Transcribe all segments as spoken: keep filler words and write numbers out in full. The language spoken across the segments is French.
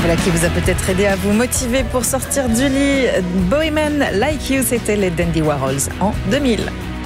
Voilà qui vous a peut-être aidé à vous motiver pour sortir du lit. Bohemian Like You, c'était les Dandy Warhols en deux mille.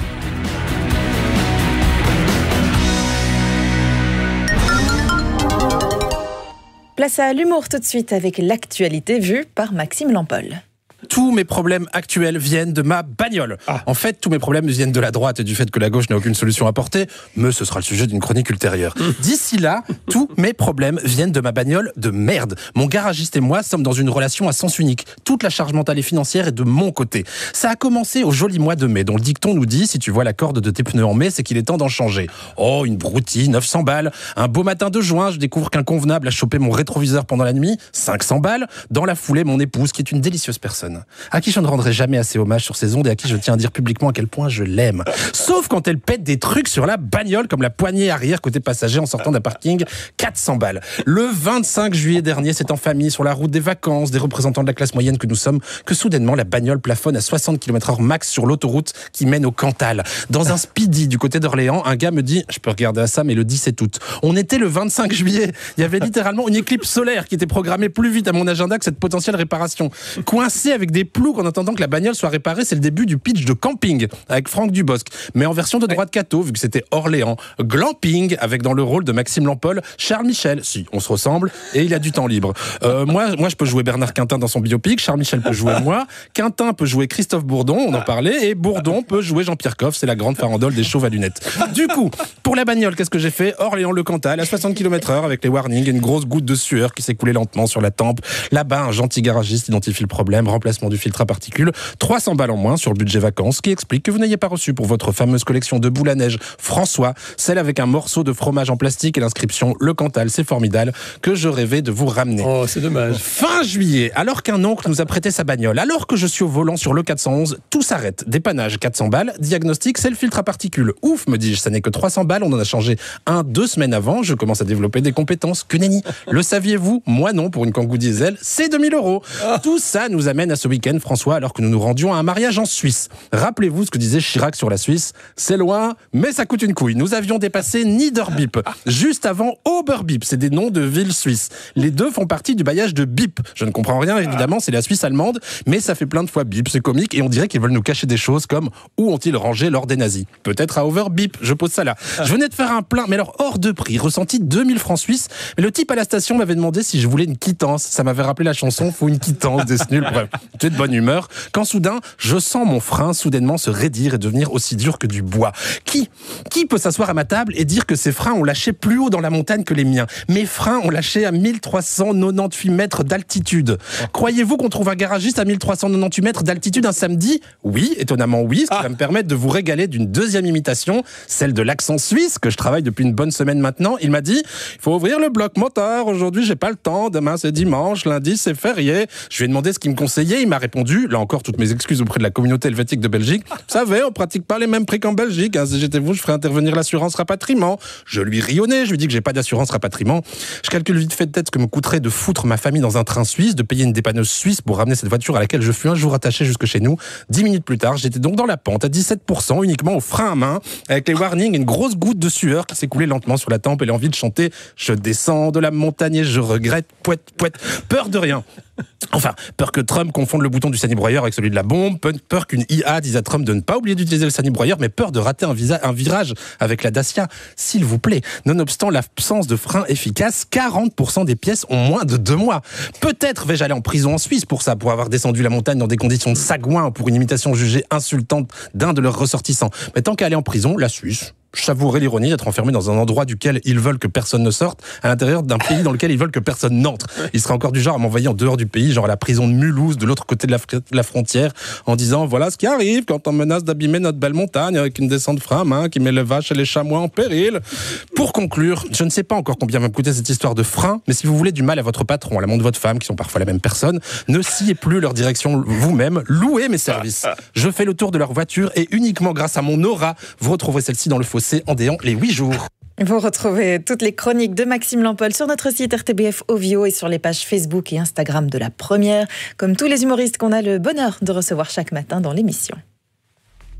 Place à l'humour tout de suite avec l'actualité vue par Maxime Lampol. Tous mes problèmes actuels viennent de ma bagnole. Ah. En fait, tous mes problèmes viennent de la droite et du fait que la gauche n'a aucune solution à apporter, mais ce sera le sujet d'une chronique ultérieure. Mmh. D'ici là, tous mes problèmes viennent de ma bagnole de merde. Mon garagiste et moi sommes dans une relation à sens unique. Toute la charge mentale et financière est de mon côté. Ça a commencé au joli mois de mai, dont le dicton nous dit « Si tu vois la corde de tes pneus en mai, c'est qu'il est temps d'en changer. » Oh, une broutille, neuf cents balles. Un beau matin de juin, je découvre qu'un convenable a chopé mon rétroviseur pendant la nuit, cinq cents balles. Dans la foulée, mon épouse, qui est une délicieuse personne, à qui je ne rendrai jamais assez hommage sur ces ondes et à qui je tiens à dire publiquement à quel point je l'aime. Sauf quand elle pète des trucs sur la bagnole, comme la poignée arrière côté passager en sortant d'un parking, quatre cents balles. Le vingt-cinq juillet dernier, c'est en famille, sur la route des vacances, des représentants de la classe moyenne que nous sommes, que soudainement la bagnole plafonne à soixante kilomètres heure max sur l'autoroute qui mène au Cantal. Dans un speedy du côté d'Orléans, un gars me dit, je peux regarder à ça, mais le dix-sept août. On était le vingt-cinq juillet. Il y avait littéralement une éclipse solaire qui était programmée plus vite à mon agenda que cette potentielle réparation. Coincé avec des ploucs en attendant que la bagnole soit réparée, c'est le début du pitch de Camping avec Franck Dubosc, mais en version de droite catho, vu que c'était Orléans. Glamping, avec dans le rôle de Maxime Lampol, Charles Michel. Si, on se ressemble, et il a du temps libre. Euh, moi, moi, je peux jouer Bernard Quintin dans son biopic, Charles Michel peut jouer moi, Quintin peut jouer Christophe Bourdon, on en parlait, et Bourdon peut jouer Jean-Pierre Coff, c'est la grande farandole des chauves à lunettes. Du coup, pour la bagnole, qu'est-ce que j'ai fait? Orléans-le Cantal, à soixante kilomètres heure, avec les warnings, une grosse goutte de sueur qui s'est coulée lentement sur la tempe. Là-bas, un gentil garagiste identifie le problème, remplacement du filtre à particules, trois cents balles en moins sur le budget vacances, qui explique que vous n'ayez pas reçu pour votre fameuse collection de boules à neige François, celle avec un morceau de fromage en plastique et l'inscription Le Cantal, c'est formidable, que je rêvais de vous ramener. Oh, c'est dommage. Fin juillet, alors qu'un oncle nous a prêté sa bagnole, alors que je suis au volant sur le quatre cent onze, tout s'arrête. Dépannage quatre cents balles, diagnostic, c'est le filtre à particules. Ouf, me dis-je, ça n'est que trois cents balles, on en a changé un deux semaines avant, je commence à développer des compétences. Que nenni. Le saviez-vous? Moi non, pour une Kangoo diesel, c'est deux mille euros. Tout ça nous amène à ce week-end, François, alors que nous nous rendions à un mariage en Suisse. Rappelez-vous ce que disait Chirac sur la Suisse. C'est loin, mais ça coûte une couille. Nous avions dépassé Niederbipp, juste avant Oberbipp. C'est des noms de villes suisses. Les deux font partie du bailliage de Bipp. Je ne comprends rien, évidemment, c'est la Suisse allemande, mais ça fait plein de fois Bipp, c'est comique, et on dirait qu'ils veulent nous cacher des choses comme où ont-ils rangé lors des nazis? Peut-être à Overbipp, je pose ça là. Je venais de faire un plein, mais alors hors de prix, ressenti deux mille francs suisses, mais le type à la station m'avait demandé si je voulais une quittance. Ça m'avait rappelé la chanson Faut une quittance des Snuls. Bref, j'étais de bonne humeur. Quand soudain, je sens mon frein soudainement se raidir et devenir aussi dur que du bois. Qui, qui peut s'asseoir à ma table et dire que ses freins ont lâché plus haut dans la montagne que les miens? Mes freins ont lâché à mille trois cent quatre-vingt-dix-huit mètres d'altitude. Croyez-vous qu'on trouve un garagiste à mille trois cent quatre-vingt-dix-huit mètres d'altitude un samedi? Oui, étonnamment oui, ce qui ah. va me permettre de vous régaler d'une deuxième imitation, celle de l'accent suisse, que je travaille depuis une bonne semaine maintenant. Il m'a dit, il faut ouvrir le bloc moteur, aujourd'hui j'ai pas le temps, demain c'est dimanche, lundi c'est férié. Je lui ai demandé ce qu'il me conseillait, il m'a répondu, là encore toutes mes excuses auprès de la communauté helvétique de Belgique, vous savez, on pratique pas les mêmes prix qu'en Belgique, hein. Si j'étais vous, je ferais intervenir l'assurance rapatriement. Je lui rionnais, je lui dis que j'ai pas d'assurance rapatriement. Je calcule vite fait de tête ce que me coûterait de foutre ma famille dans un train suisse, de payer une dépanneuse suisse pour ramener cette voiture à laquelle je fus un jour attaché jusque chez nous. Dix minutes plus tard, j'étais donc dans la pente à dix-sept pour cent, uniquement au frein à main, avec les warnings et une grosse goutte de sueur qui s'est coulée lentement sur la tempe et l'envie de chanter « Je descends de la montagne et je regrette, poète, poète ». Peur de rien. Enfin, peur que Trump confonde le bouton du sanibroyeur avec celui de la bombe, peur qu'une I A dise à Trump de ne pas oublier d'utiliser le sanibroyeur, mais peur de rater un, visa, un virage avec la Dacia, s'il vous plaît. Nonobstant l'absence de frein efficace, quarante pour cent des pièces ont moins de deux mois. Peut-être vais-je aller en prison en Suisse pour ça, pour avoir descendu la montagne dans des conditions de sagouin, pour une imitation jugée insultante d'un de leurs ressortissants. Mais tant qu'à aller en prison, la Suisse... Je savourerais l'ironie d'être enfermé dans un endroit duquel ils veulent que personne ne sorte, à l'intérieur d'un pays dans lequel ils veulent que personne n'entre. Ils seraient encore du genre à m'envoyer en dehors du pays, genre à la prison de Mulhouse, de l'autre côté de la, fr- la frontière, en disant voilà ce qui arrive quand on menace d'abîmer notre belle montagne avec une descente frein à main qui met les vaches et les chamois en péril. Pour conclure, je ne sais pas encore combien va me coûter cette histoire de frein, mais si vous voulez du mal à votre patron, à l'amant de votre femme, qui sont parfois la même personne, ne sciez plus leur direction vous-même, louez mes services. Je fais le tour de leur voiture et uniquement grâce à mon aura, vous retrouverez celle-ci dans le fossé en déant les huit jours. Vous retrouvez toutes les chroniques de Maxime Lampol sur notre site R T B F Ovio et sur les pages Facebook et Instagram de La Première, comme tous les humoristes qu'on a le bonheur de recevoir chaque matin dans l'émission.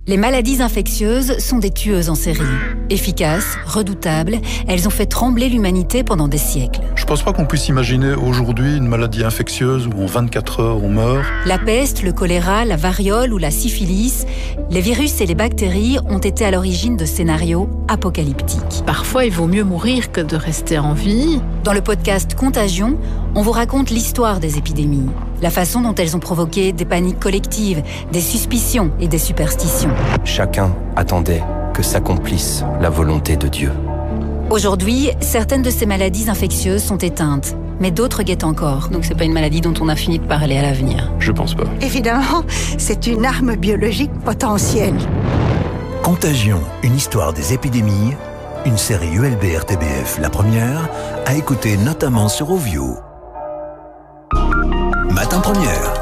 Les maladies infectieuses sont des tueuses en série. Efficaces, redoutables, elles ont fait trembler l'humanité pendant des siècles. Je pense pas qu'on puisse imaginer aujourd'hui une maladie infectieuse où en vingt-quatre heures on meurt. La peste, le choléra, la variole ou la syphilis, les virus et les bactéries ont été à l'origine de scénarios apocalyptiques. Parfois, il vaut mieux mourir que de rester en vie. Dans le podcast Contagion, on vous raconte l'histoire des épidémies, la façon dont elles ont provoqué des paniques collectives, des suspicions et des superstitions. Chacun attendait que s'accomplisse la volonté de Dieu. Aujourd'hui, certaines de ces maladies infectieuses sont éteintes, mais d'autres guettent encore. Donc c'est pas une maladie dont on a fini de parler à l'avenir. Je pense pas. Évidemment, c'est une arme biologique potentielle. Contagion, une histoire des épidémies, une série U L B R T B F, la première, à écouter notamment sur Ovio. Matin première.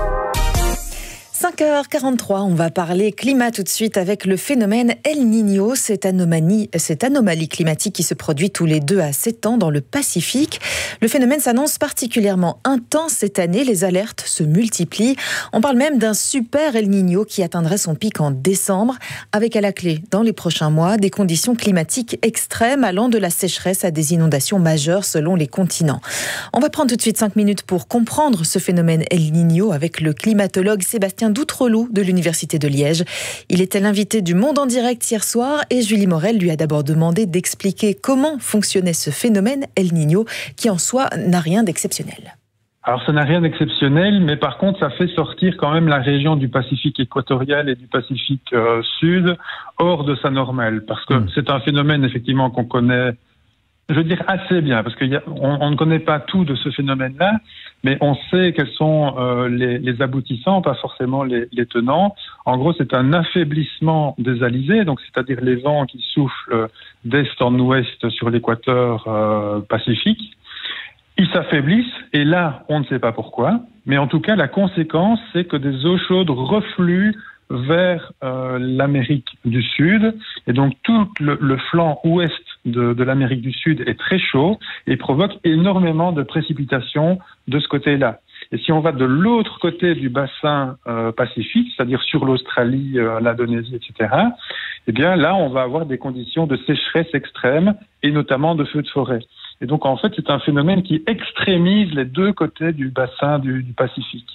cinq heures quarante-trois, on va parler climat tout de suite avec le phénomène El Niño, cette anomalie, cette anomalie climatique qui se produit tous les deux à sept ans dans le Pacifique. Le phénomène s'annonce particulièrement intense cette année, les alertes se multiplient. On parle même d'un super El Niño qui atteindrait son pic en décembre, avec à la clé, dans les prochains mois, des conditions climatiques extrêmes allant de la sécheresse à des inondations majeures selon les continents. On va prendre tout de suite cinq minutes pour comprendre ce phénomène El Niño avec le climatologue Sébastien Doutreloup de l'Université de Liège. Il était l'invité du Monde en direct hier soir et Julie Morel lui a d'abord demandé d'expliquer comment fonctionnait ce phénomène El Niño qui en soi n'a rien d'exceptionnel. Alors ça n'a rien d'exceptionnel, mais par contre ça fait sortir quand même la région du Pacifique équatorial et du Pacifique euh, sud hors de sa normale, parce que mmh. c'est un phénomène effectivement qu'on connaît, je veux dire assez bien, parce qu'on on ne connaît pas tout de ce phénomène-là, mais on sait quels sont euh, les, les aboutissants, pas forcément les, les tenants. En gros, c'est un affaiblissement des alizés, donc c'est-à-dire les vents qui soufflent d'est en ouest sur l'équateur euh, pacifique. Ils s'affaiblissent, et là, on ne sait pas pourquoi, mais en tout cas, la conséquence, c'est que des eaux chaudes refluent vers euh, l'Amérique du Sud, et donc tout le, le flanc ouest de, de l'Amérique du Sud est très chaud et provoque énormément de précipitations de ce côté-là. Et si on va de l'autre côté du bassin euh, Pacifique, c'est-à-dire sur l'Australie, euh, l'Indonésie, et cetera, eh bien là, on va avoir des conditions de sécheresse extrême et notamment de feux de forêt. Et donc en fait, c'est un phénomène qui extrémise les deux côtés du bassin du, du Pacifique.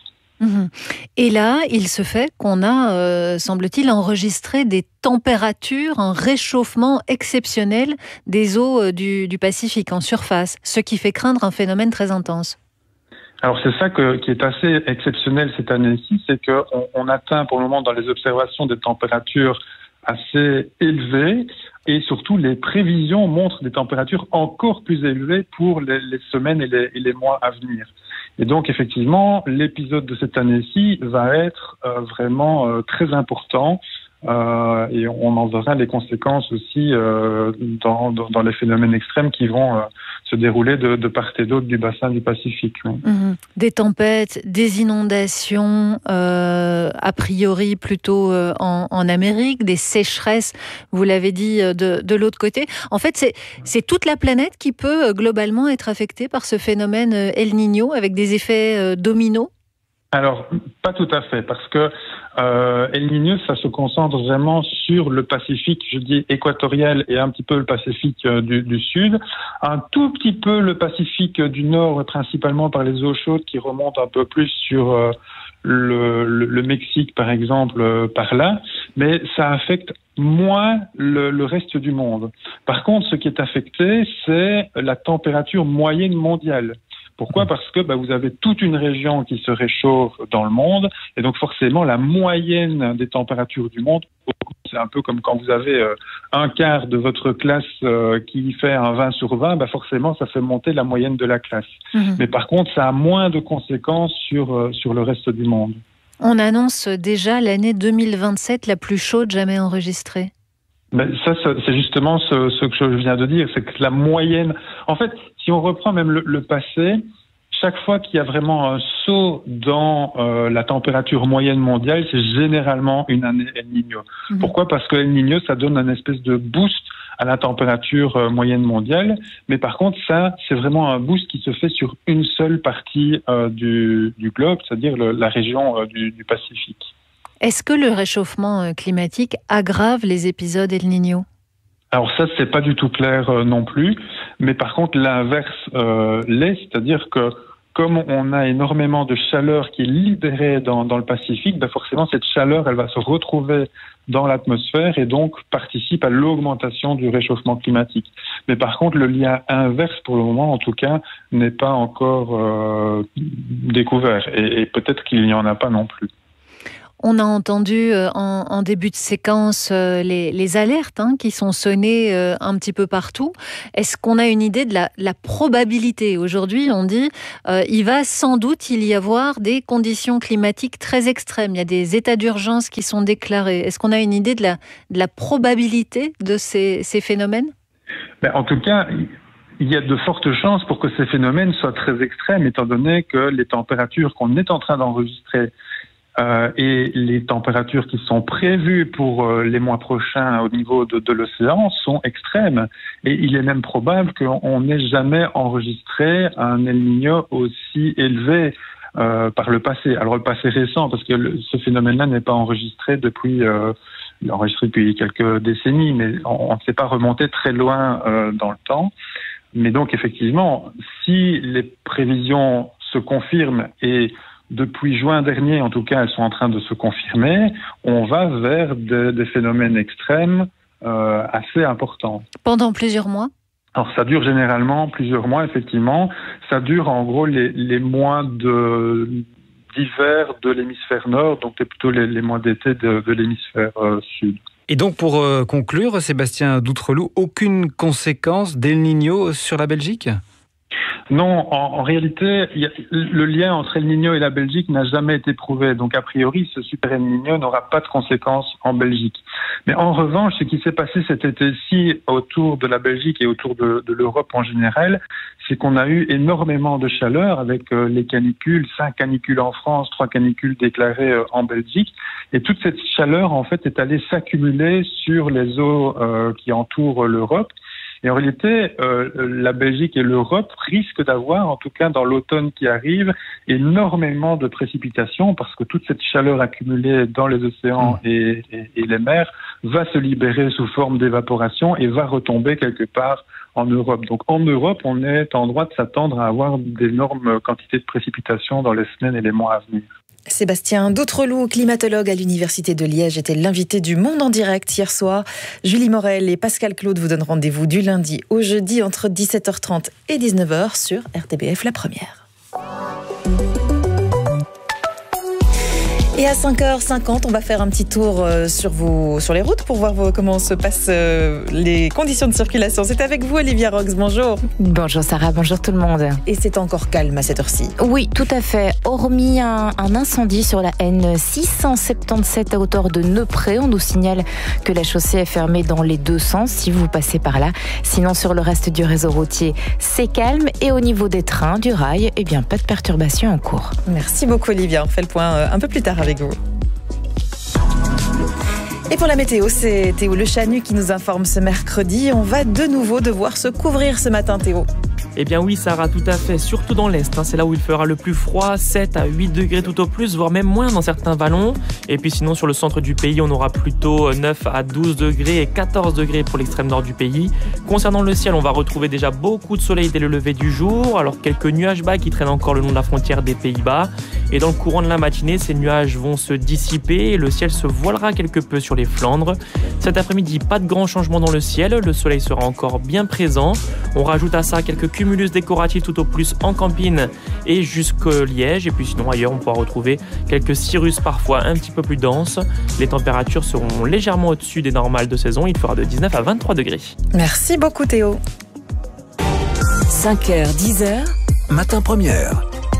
Et là, il se fait qu'on a, euh, semble-t-il, enregistré des températures, un réchauffement exceptionnel des eaux euh, du, du Pacifique en surface, ce qui fait craindre un phénomène très intense. Alors c'est ça que, qui est assez exceptionnel cette année-ci, c'est qu'on on atteint pour le moment dans les observations des températures assez élevées, et surtout les prévisions montrent des températures encore plus élevées pour les, les semaines et les, et les mois à venir. Et donc effectivement, l'épisode de cette année-ci va être euh, vraiment euh, très important euh, et on en verra les conséquences aussi euh, dans, dans, dans les phénomènes extrêmes qui vont euh, se dérouler de, de part et d'autre du bassin du Pacifique. Oui. Mmh. Des tempêtes, des inondations, euh, a priori plutôt euh, en, en Amérique, des sécheresses, vous l'avez dit, de, de l'autre côté. En fait, c'est, c'est toute la planète qui peut globalement être affectée par ce phénomène El Niño avec des effets euh, dominos. Alors, pas tout à fait, parce que euh, El Niño, ça se concentre vraiment sur le Pacifique, je dis équatorial, et un petit peu le Pacifique euh, du, du Sud, un tout petit peu le Pacifique du Nord, principalement par les eaux chaudes qui remontent un peu plus sur euh, le, le, le Mexique, par exemple, euh, par là, mais ça affecte moins le, le reste du monde. Par contre, ce qui est affecté, c'est la température moyenne mondiale. Pourquoi ? Parce que bah, vous avez toute une région qui se réchauffe dans le monde, et donc forcément la moyenne des températures du monde, c'est un peu comme quand vous avez euh, un quart de votre classe euh, qui fait un vingt sur vingt, bah forcément ça fait monter la moyenne de la classe. Mmh. Mais par contre, ça a moins de conséquences sur, euh, sur le reste du monde. On annonce déjà l'année deux mille vingt-sept la plus chaude jamais enregistrée. Mais ça, c'est justement ce, ce que je viens de dire, c'est que la moyenne... En fait, si on reprend même le, le passé, chaque fois qu'il y a vraiment un saut dans euh, la température moyenne mondiale, c'est généralement une année El Niño. Mmh. Pourquoi ? Parce que El Niño, ça donne un espèce de boost à la température euh, moyenne mondiale, mais par contre, ça, c'est vraiment un boost qui se fait sur une seule partie euh, du, du globe, c'est-à-dire le, la région euh, du, du Pacifique. Est-ce que le réchauffement climatique aggrave les épisodes El Niño ? Alors ça, c'est pas du tout clair euh, non plus, mais par contre l'inverse euh, l'est, c'est-à-dire que comme on a énormément de chaleur qui est libérée dans, dans le Pacifique, ben forcément cette chaleur, elle va se retrouver dans l'atmosphère et donc participe à l'augmentation du réchauffement climatique. Mais par contre, le lien inverse, pour le moment en tout cas, n'est pas encore euh, découvert et, et peut-être qu'il n'y en a pas non plus. On a entendu euh, en, en début de séquence euh, les, les alertes hein, qui sont sonnées euh, un petit peu partout. Est-ce qu'on a une idée de la, la probabilité ? Aujourd'hui, on dit euh, il va sans doute il y avoir des conditions climatiques très extrêmes. Il y a des états d'urgence qui sont déclarés. Est-ce qu'on a une idée de la, de la probabilité de ces, ces phénomènes ? Ben, en tout cas, il y a de fortes chances pour que ces phénomènes soient très extrêmes, étant donné que les températures qu'on est en train d'enregistrer Euh, et les températures qui sont prévues pour euh, les mois prochains au niveau de, de l'océan sont extrêmes. Et il est même probable qu'on n'ait jamais enregistré un El Niño aussi élevé euh, par le passé. Alors le passé récent, parce que le, ce phénomène-là n'est pas enregistré depuis, euh, il est enregistré depuis quelques décennies, mais on, on ne s'est pas remonté très loin euh, dans le temps. Mais donc effectivement, si les prévisions se confirment et depuis juin dernier, en tout cas, elles sont en train de se confirmer, on va vers des, des phénomènes extrêmes euh, assez importants. Pendant plusieurs mois ? Alors ça dure généralement plusieurs mois, effectivement. Ça dure en gros les, les mois de, d'hiver de l'hémisphère nord, donc plutôt les, les mois d'été de, de l'hémisphère euh, sud. Et donc pour euh, conclure, Sébastien Doutreloup, aucune conséquence d'El Niño sur la Belgique ? Non, en, en réalité, y a, le lien entre El Niño et la Belgique n'a jamais été prouvé. Donc, a priori, ce super El Niño n'aura pas de conséquences en Belgique. Mais en revanche, ce qui s'est passé cet été-ci autour de la Belgique et autour de, de l'Europe en général, c'est qu'on a eu énormément de chaleur avec euh, les canicules, cinq canicules en France, trois canicules déclarées euh, en Belgique. Et toute cette chaleur, en fait, est allée s'accumuler sur les eaux euh, qui entourent l'Europe. Et en réalité, euh, la Belgique et l'Europe risquent d'avoir, en tout cas dans l'automne qui arrive, énormément de précipitations parce que toute cette chaleur accumulée dans les océans mmh. et, et, et les mers va se libérer sous forme d'évaporation et va retomber quelque part en Europe. Donc en Europe, on est en droit de s'attendre à avoir d'énormes quantités de précipitations dans les semaines et les mois à venir. Sébastien Doutreloup, climatologue à l'Université de Liège, était l'invité du Monde en direct hier soir. Julie Morel et Pascal Claude vous donnent rendez-vous du lundi au jeudi entre dix-sept heures trente et dix-neuf heures sur R T B F La Première. Et à cinq heures cinquante, on va faire un petit tour sur, vos, sur les routes pour voir vos, comment se passent les conditions de circulation. C'est avec vous, Olivia Rox. Bonjour. Bonjour Sarah, bonjour tout le monde. Et c'est encore calme à cette heure-ci. Oui, tout à fait. Hormis un, un incendie sur la N six cent soixante-dix-sept à hauteur de Neupré, on nous signale que la chaussée est fermée dans les deux sens si vous passez par là. Sinon, sur le reste du réseau routier, c'est calme. Et au niveau des trains, du rail, eh bien, pas de perturbations en cours. Merci beaucoup, Olivia. On fait le point un peu plus tard avec vous. Et pour la météo, c'est Théo Le Chanu qui nous informe ce mercredi. On va de nouveau devoir se couvrir ce matin, Théo. Eh bien oui, Sarah, tout à fait, surtout dans l'Est. Hein, c'est là où il fera le plus froid, sept à huit degrés tout au plus, voire même moins dans certains vallons. Et puis sinon, sur le centre du pays, on aura plutôt neuf à douze degrés et quatorze degrés pour l'extrême nord du pays. Concernant le ciel, on va retrouver déjà beaucoup de soleil dès le lever du jour, alors quelques nuages bas qui traînent encore le long de la frontière des Pays-Bas. Et dans le courant de la matinée, ces nuages vont se dissiper et le ciel se voilera quelque peu sur les Flandres. Cet après-midi, pas de grands changements dans le ciel, le soleil sera encore bien présent. On rajoute à ça quelques cumulus décoratifs tout au plus en Campine et jusqu'au Liège. Et puis sinon, ailleurs, on pourra retrouver quelques cirrus parfois un petit peu plus denses. Les températures seront légèrement au-dessus des normales de saison. Il fera de dix-neuf à vingt-trois degrés. Merci beaucoup, Théo. cinq heures, dix heures. Matin première.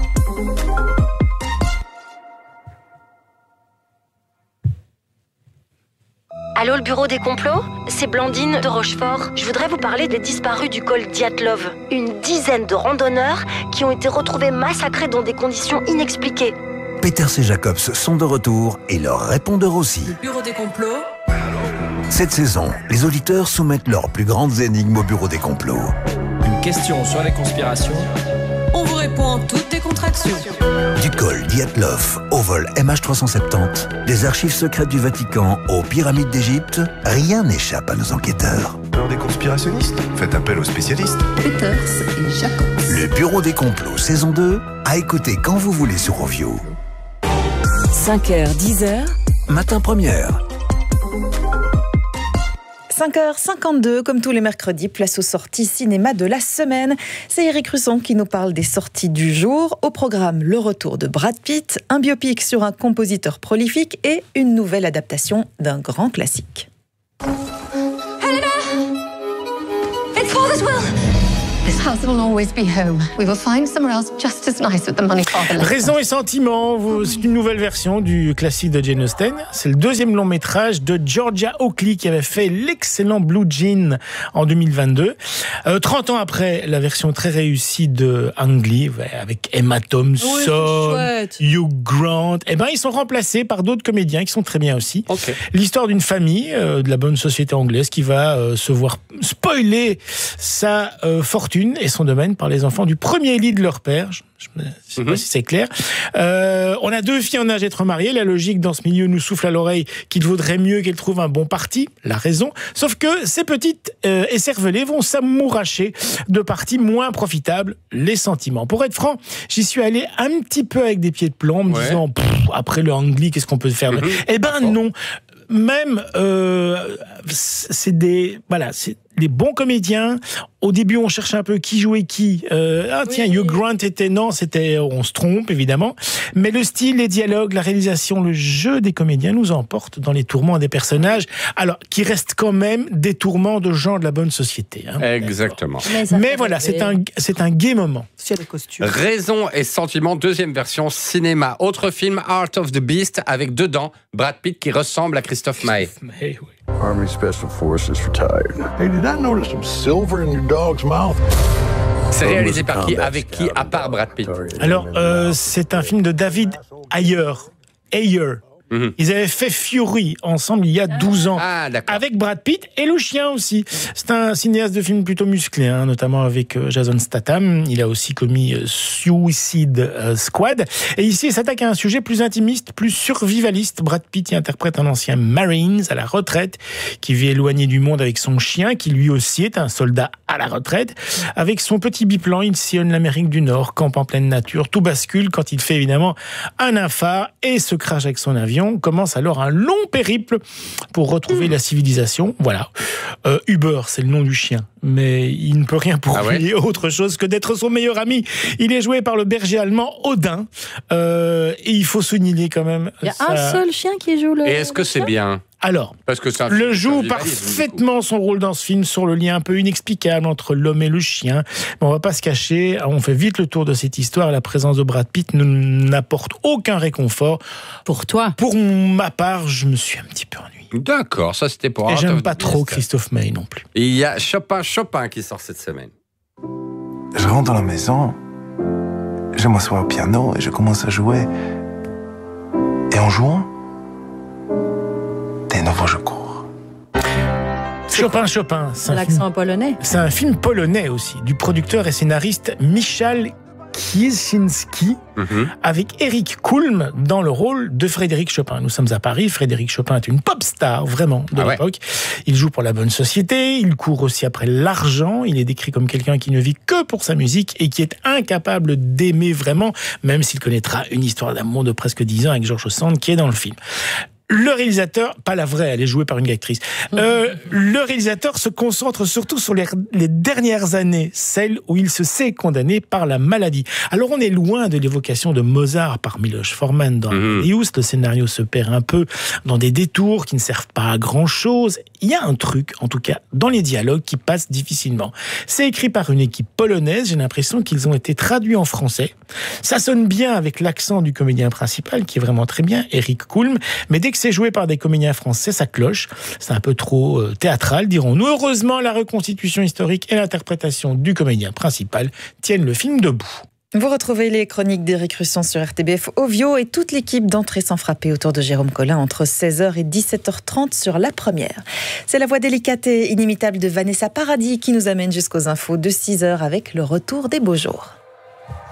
Allô, le bureau des complots ? C'est Blandine de Rochefort. Je voudrais vous parler des disparus du col Dyatlov. Une dizaine de randonneurs qui ont été retrouvés massacrés dans des conditions inexpliquées. Peters et Jacobs sont de retour et leurs répondeurs aussi. Le bureau des complots. Cette saison, les auditeurs soumettent leurs plus grandes énigmes au bureau des complots. Une question sur les conspirations. On vous répond toutes les conspirations. contraction. Du col Dyatlov au vol M H trois cent soixante-dix, des archives secrètes du Vatican aux pyramides d'Égypte, rien n'échappe à nos enquêteurs. Peur des conspirationnistes? Faites appel aux spécialistes. Peters et Jacobs. Le Bureau des complots saison deux, à écouter quand vous voulez sur Ovio. cinq heures, dix heures. Matin première. cinq heures cinquante-deux, comme tous les mercredis, place aux sorties cinéma de la semaine. C'est Eric Russon qui nous parle des sorties du jour. Au programme, le retour de Brad Pitt, un biopic sur un compositeur prolifique et une nouvelle adaptation d'un grand classique. Helena! It's Father's will! This house will always be home. We will find somewhere else just as nice with the money Father left. Raison et sentiment, c'est une nouvelle version du classique de Jane Austen. C'est le deuxième long métrage de Georgia Oakley qui avait fait l'excellent Blue Jean en deux mille vingt-deux. Euh, trente ans après la version très réussie de Ang Lee, avec Emma Thompson, oui, Hugh Grant, eh ben, ils sont remplacés par d'autres comédiens qui sont très bien aussi. Okay. L'histoire d'une famille euh, de la bonne société anglaise qui va euh, se voir spoiler sa euh, fortune et son domaine par les enfants du premier lit de leur père. Je ne sais mm-hmm. pas si c'est clair. Euh, on a deux filles en âge d'être mariées. La logique dans ce milieu nous souffle à l'oreille qu'il vaudrait mieux qu'elles trouvent un bon parti. La raison. Sauf que ces petites euh, écervelées vont s'amouracher de partis moins profitables, les sentiments. Pour être franc, j'y suis allé un petit peu avec des pieds de plomb, en me ouais. disant, après le Ang Lee, qu'est-ce qu'on peut faire mm-hmm. Eh ben non. Même, euh, c'est des, voilà, c'est les bons comédiens. Au début, on cherchait un peu qui jouait qui. Euh, ah tiens, oui. Hugh Grant était non, c'était, on se trompe évidemment. Mais le style, les dialogues, la réalisation, le jeu des comédiens nous emporte dans les tourments des personnages. Alors, qui restent quand même des tourments de gens de la bonne société. Hein. Exactement. Mais, Mais voilà, c'est un, c'est un gai moment. Sur les costumes. Raison et sentiment, deuxième version cinéma. Autre film, Art of the Beast, avec dedans Brad Pitt qui ressemble à Christophe Maé. Maé, oui. Army Special Forces retired. Hey, did I notice some silver in your dog's mouth? C'est réalisé par qui? Avec qui, à part Brad Pitt? Alors, euh, c'est un film de David Ayer. Ayer. Mm-hmm. Ils avaient fait Fury ensemble il y a douze ans, ah, avec Brad Pitt et le chien aussi. C'est un cinéaste de films plutôt musclé, hein, notamment avec euh, Jason Statham. Il a aussi commis euh, Suicide euh, Squad. Et ici, il s'attaque à un sujet plus intimiste, plus survivaliste. Brad Pitt y interprète un ancien Marines à la retraite qui vit éloigné du monde avec son chien, qui lui aussi est un soldat à la retraite. Avec son petit biplan, il sillonne l'Amérique du Nord, campe en pleine nature. Tout bascule quand il fait évidemment un infart et se crache avec son avion. Commence alors un long périple pour retrouver mmh. la civilisation. Voilà. Euh, Uber, c'est le nom du chien, mais il ne peut rien pour ah lui ouais autre chose que d'être son meilleur ami. Il est joué par le berger allemand Odin, euh, et il faut souligner quand même. Il y a ça... un seul chien qui joue le. Et est-ce que c'est bien? Alors, parce que c'est le joue parfaitement son rôle dans ce film sur le lien un peu inexplicable entre l'homme et le chien. Mais on va pas se cacher, on fait vite le tour de cette histoire. La présence de Brad Pitt ne n'apporte aucun réconfort. Pour toi? Pour ma part, je me suis un petit peu ennuyé. D'accord, ça c'était pour. Et j'aime pas trop Christophe Maé non plus. Et il y a Chopin Chopin qui sort cette semaine. Je rentre dans la maison, je m'assois au piano et je commence à jouer. Et en jouant, de nouveau je cours. Chopin Chopin, c'est l'accent polonais. C'est un film polonais aussi, du producteur et scénariste Michal Kiesinski, mm-hmm. avec Eric Kulm dans le rôle de Frédéric Chopin. Nous sommes à Paris, Frédéric Chopin est une pop star, vraiment, de ah l'époque. Ouais. Il joue pour la bonne société, il court aussi après l'argent, il est décrit comme quelqu'un qui ne vit que pour sa musique et qui est incapable d'aimer vraiment, même s'il connaîtra une histoire d'amour de presque dix ans avec George Sand qui est dans le film. Le réalisateur, pas la vraie, elle est jouée par une actrice. Euh, le réalisateur se concentre surtout sur les, les dernières années, celles où il se sait condamné par la maladie. Alors on est loin de l'évocation de Mozart par Miloš Forman dans Amadeus. Le scénario se perd un peu dans des détours qui ne servent pas à grand chose. Il y a un truc, en tout cas, dans les dialogues qui passe difficilement. C'est écrit par une équipe polonaise, j'ai l'impression qu'ils ont été traduits en français. Ça sonne bien avec l'accent du comédien principal, qui est vraiment très bien, Eric Kulm, mais dès que c'est joué par des comédiens français, ça cloche. C'est un peu trop euh, théâtral, dirons-nous. Heureusement, la reconstitution historique et l'interprétation du comédien principal tiennent le film debout. Vous retrouvez les chroniques d'Éric Russon sur R T B F Ovio et toute l'équipe d'Entrée sans frapper autour de Jérôme Collin entre seize heures et dix-sept heures trente sur La Première. C'est la voix délicate et inimitable de Vanessa Paradis qui nous amène jusqu'aux infos de six heures avec le retour des beaux jours.